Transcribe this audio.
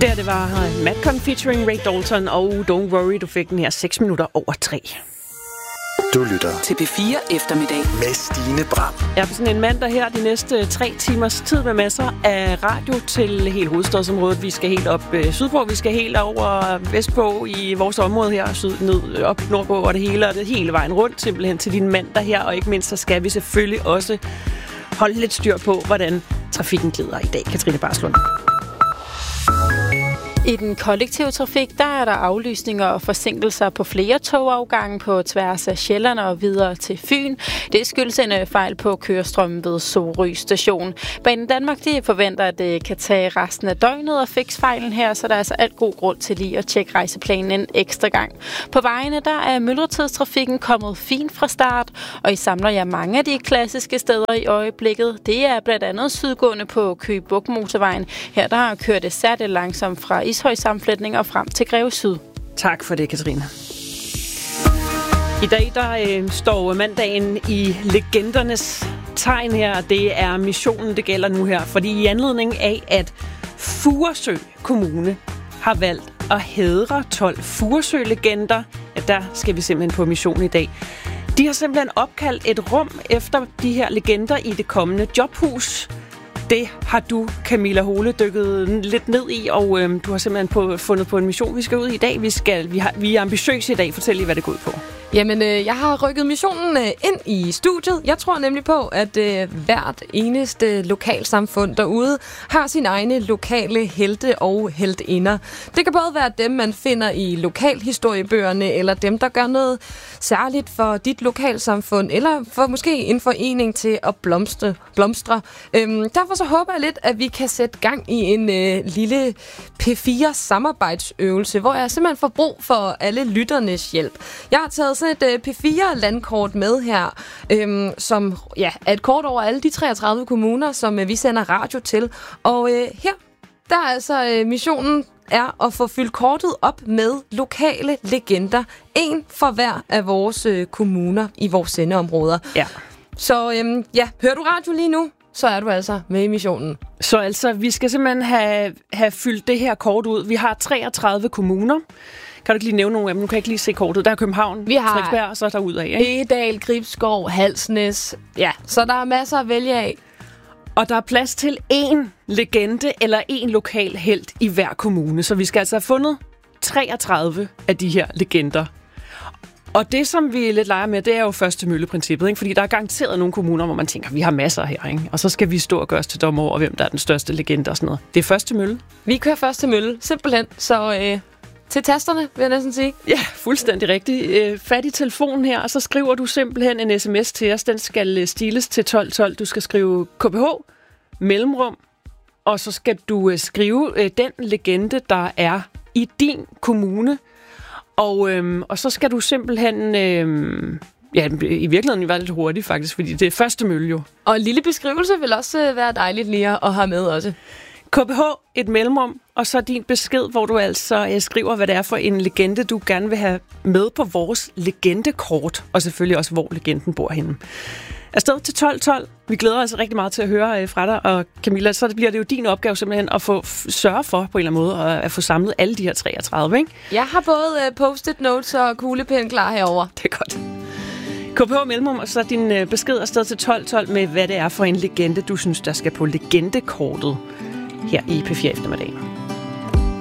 Det var Madcon featuring Ray Dalton, og Don't Worry, du fik den her 6 minutter over 3. Du lytter til P4 Eftermiddag med Stine Bram. Jeg er på sådan en mandag her de næste 3 timers tid med masser af radio til hele hovedstadsområdet. Vi skal helt op sydpå, vi skal helt over vestpå i vores område her, syd, ned, op nordpå og det hele vejen rundt simpelthen til din mandag her. Og ikke mindst så skal vi selvfølgelig også holde lidt styr på, hvordan trafikken glider i dag. Katrine Barslund. I den kollektive trafik, der er der aflysninger og forsinkelser på flere togafgange på tværs af Sjælland og videre til Fyn. Det skyldes en fejl på kørestrømmen ved Sorø station. Banen Danmark, de forventer, at det kan tage resten af døgnet og fikse fejlen her, så der er altså alt god grund til lige at tjekke rejseplanen en ekstra gang. På vejene, der er myldretidstrafikken kommet fint fra start, og I samler jer mange af de klassiske steder i øjeblikket. Det er blandt andet sydgående på Køge Bugt motorvejen. Her der har kørt det særligt langsomt fra Ishøj-sammenflætning og frem til Greve Syd. Tak for det, Katrine. I dag der står mandagen i legendernes tegn her. Det er missionen, det gælder nu her. Fordi i anledning af, at Furesø Kommune har valgt at hædre 12 Furesø-legender, ja, der skal vi simpelthen på mission i dag. De har simpelthen opkaldt et rum efter de her legender i det kommende jobhus. Det har du, Camilla Hole, dykket lidt ned i, og du har simpelthen fundet på en mission, vi skal ud i dag. Vi er ambitiøse i dag. Fortæl lige, hvad det går ud på. Jamen, jeg har rykket missionen ind i studiet. Jeg tror nemlig på, at hvert eneste lokalsamfund derude har sine egne lokale helte og heltinder. Det kan både være dem, man finder i lokalhistoriebøgerne, eller dem, der gør noget særligt for dit lokalsamfund, eller for måske en forening til at blomstre. Derfor så håber jeg lidt, at vi kan sætte gang i en lille P4-samarbejdsøvelse, hvor jeg simpelthen får brug for alle lytternes hjælp. Jeg har taget sådan et P4-landkort med her, som er et kort over alle de 33 kommuner, som vi sender radio til. Og her, der er altså missionen er at få fyldt kortet op med lokale legender. En for hver af vores kommuner i vores sendeområder. Ja. Så hører du radio lige nu, så er du altså med i missionen. Så altså, vi skal simpelthen have fyldt det her kort ud. Vi har 33 kommuner. Kan du ikke lige nævne nogle af dem? Nu kan jeg ikke lige se kortet. Der er København, vi har Frederiksberg, og så er der ud af, ikke? Egedal, Gribskov, Halsnæs. Ja, så der er masser at vælge af. Og der er plads til én legende eller én lokal helt i hver kommune. Så vi skal altså have fundet 33 af de her legender. Og det, som vi lidt leger med, det er jo første mølle-princippet, ikke? Fordi der er garanteret nogle kommuner, hvor man tænker, vi har masser her, ikke? Og så skal vi stå og gøre os til dommer over, hvem der er den største legende og sådan noget. Det er første mølle. Vi kører første mølle, simpelthen. Så til tasterne, vil jeg næsten sige. Ja, fuldstændig rigtigt. Fat i telefonen her, og så skriver du simpelthen en sms til os. Den skal stiles til 1212. Du skal skrive KPH, mellemrum, og så skal du skrive den legende, der er i din kommune. Og så skal du simpelthen... i virkeligheden var det lidt hurtigt faktisk, fordi det er første mølle jo. Og en lille beskrivelse vil også være dejligt lige at have med også. KPH, et mellemrum, og så din besked, hvor du altså skriver, hvad det er for en legende, du gerne vil have med på vores legendekort, og selvfølgelig også, hvor legenden bor henne. Afsted til 1212. Vi glæder os altså rigtig meget til at høre fra dig, og Camilla, så bliver det jo din opgave simpelthen at få sørge for på en eller anden måde at få samlet alle de her 33, ikke? Jeg har både post-it notes og kuglepen klar herover. Det er godt. KPH mellemrum, og så din besked afsted til 1212 med, hvad det er for en legende, du synes, der skal på legendekortet her i P4 Eftermiddag.